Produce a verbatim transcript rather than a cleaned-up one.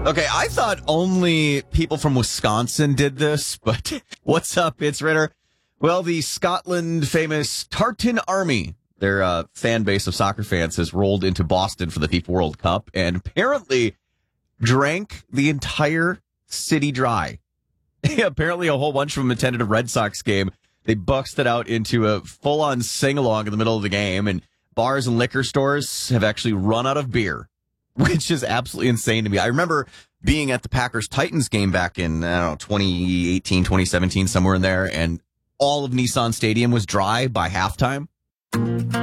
Okay, I thought only people from Wisconsin did this, but what's up? It's Ritter. Well, the Scotland famous Tartan Army, their uh, fan base of soccer fans, has rolled into Boston for the FIFA World Cup and apparently drank the entire city dry. Apparently a whole bunch of them attended a Red Sox game. They busted out into a full-on sing-along in the middle of the game, and bars and liquor stores have actually run out of beer, which is absolutely insane to me. I remember being at the Packers-Titans game back in, I don't know, twenty eighteen, twenty seventeen, somewhere in there, and all of Nissan Stadium was dry by halftime.